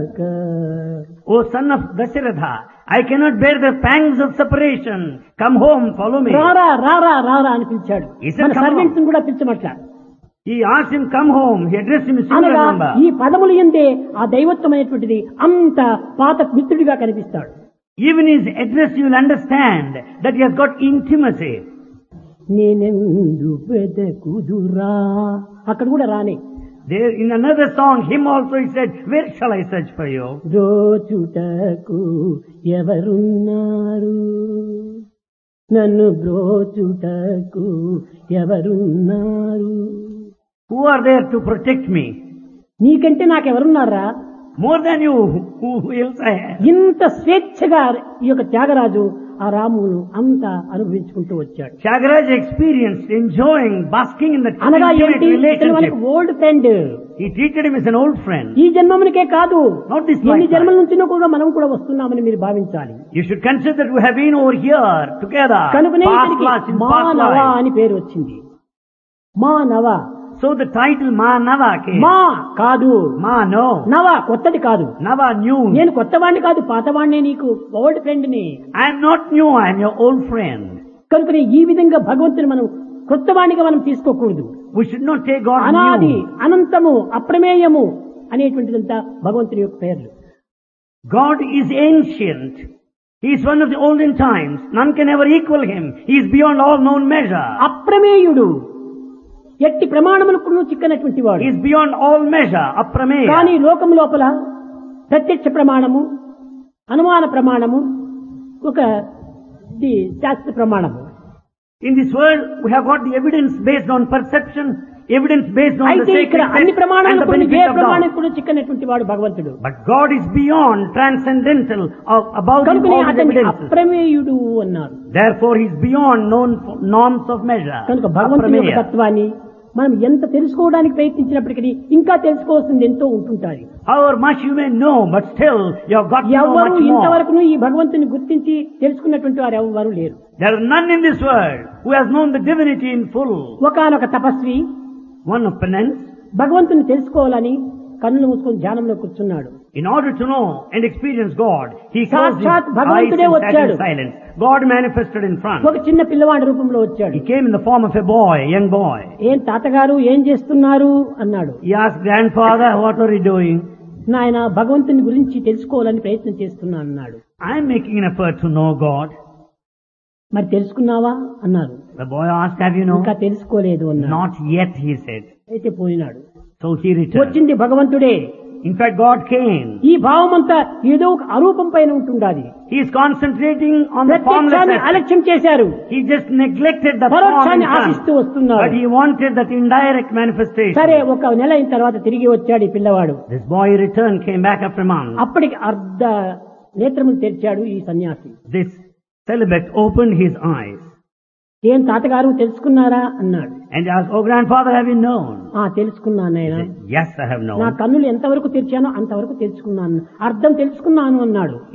O son of Dasharatha, I cannot bear the pangs of separation. Come home, follow me. రారా రారా రారా అని పిలిచాడు. He said, మన "Come సర్వెంట్స్ కూడా పిలిచమట్లా. He asked him, come home. He addressed him in అనగా number. ఈ పదములు ఎందే ఆ దైవత్వమైనటువంటిది అంత పాత మిత్రుడిగా కనిపిస్తాడు. Even his address you will understand that he has got intimacy. నేనెందు వెదకుదురా అక్కడ కూడా రానే. There in another song, him also he said, where shall I search for you? బ్రోచుటకు ఎవరున్నారు, నన్ను బ్రోచుటకు ఎవరున్నారు, Who are there to protect me? నీకంటే నాకెవరున్నారా? More than you, who else I have? ఇంత స్వేచ్ఛగా ఈ యొక్క త్యాగరాజు ఆ రామును అంత అనుభవించుకుంటూ వచ్చాడు. Tyagaraja experienced enjoying, basking in that అనగా intimate ఏంటి, ఇతను మనకి relationship. Old friend. He treated him as an old friend. ఈ జన్మమునికే కాదు, Not this ఎన్ని lifetime. జన్మల నుంచి కూడా మనం కూడా వస్తున్నామని మీరు భావించాలి. You should consider that we have been over here together. కనుకనే Past ఇతనికి lives, in past మానవ lives. అని పేరు వచ్చింది. మానవ, So the title Manava came. మా కాదు, Ma no. నవ కొత్తది కాదు. Nava new. నేను కొత్తవాణ్ణి కాదు, పాతవాణ్ణే, నీకు ఓల్డ్ ఫ్రెండ్ ని. I am not new, I am your old friend. కనుకనే ఈ విధంగా భగవంతుని మనం కొత్తవాణిగా మనం తీసుకోకూడదు. We should not take God అనాది, new. అనంతము, అప్రమేయము అనేటువంటిదంతా భగవంతుని యొక్క పేర్లు. God is ancient. He is one of the olden times. None can ever equal him. He is beyond all known measure. అప్రమేయుడు, ఎట్టి ప్రమాణములకు చిక్కనటువంటి వాడు. He is beyond all measure. Aprameya. కానీ లోకం లోపల ప్రత్యక్ష ప్రమాణము, అనుమాన ప్రమాణము, ఒక శాస్త్ర ప్రమాణము. In this world, we have got the evidence based on perception, evidence based on the అయితే sacred ఇక్కడ text అన్ని and ప్రమాణాలు the కొన్ని ఏ benefit of ప్రమాణం doubt. కూడా చిక్కనటువంటి వాడు భగవంతుడు. But God is beyond, transcendental, above కనుకనే all the అతన్ని evidences. అప్రమేయుడు అన్నారు. Therefore, he is beyond known norms of measure. కనుక భగవంతుని యొక్క Aprameya. తత్వాన్ని మనం ఎంత తెలుసుకోవడానికి ప్రయత్నించినప్పటికీ ఇంకా తెలుసుకోవాల్సింది ఎంతో ఉంటుంటారు. However much you may know, but still you have got to know ఎవరు much more. ఇంతవరకు ఈ భగవంతుని గుర్తించి తెలుసుకున్నటువంటి వారు ఎవరు లేరు. There are none in this world who has known the divinity in full. ఒకానొక తపస్వి One of penance, భగవంతుని తెలుసుకోవాలని కన్నులు మూసుకొని ధ్యానంలో కూర్చున్నాడు. in order to know and experience God, he closed his సాక్షాత్ eyes భగవంతుడే and sat వచ్చాడు. in silence. God manifested in front. ఒక చిన్న పిల్లవాడి రూపంలో వచ్చాడు. He came in the form of a boy, young boy. ఏం తాతగారు ఏం చేస్తున్నారు అన్నాడు. He asked, grandfather, what are you doing? నాయన భగవంతుని గురించి తెలుసుకోవాలని ప్రయత్నం చేస్తున్నా అన్నాడు. I am making an effort to know God. మరి తెలుసుకున్నావా అన్నారు. The boy asked, have you known? ఇంకా తెలుసుకోలేదు అన్నాడు. Not yet, he said. అయితే పోయినాడు. So he returned. వచ్చింది భగవంతుడే. In fact, God came. ఈ భావం అంతా ఏదో ఒక అరూపం పైన ఉంటుండాలి. He is concentrating on the formless ప్రత్యక్షాన్ని aspect. అలక్ష్యం చేశారు. He just neglected the form పరోక్షాన్ని in front. ఆశిస్తూ వస్తున్నారు. But he wanted that indirect manifestation. సరే, ఒక నెల అయిన తర్వాత తిరిగి వచ్చాడు ఈ పిల్లవాడు. This boy returned, came back after a month. అప్పటికి అర్ధ నేత్రములు తెరిచాడు ఈ సన్యాసి. This celibate opened his eyes ఏం తాతగారు తెలుసుకున్నారా అన్నాడు. and asked, oh grandfather, have you known? తెలుసుకున్నాను He నాయన. said, yes, I have నా known. కన్నులు ఎంతవరకు తెరిచానో అంతవరకు తెలుసుకున్నాను, అర్థం తెలుసుకున్నాను అన్నాడు.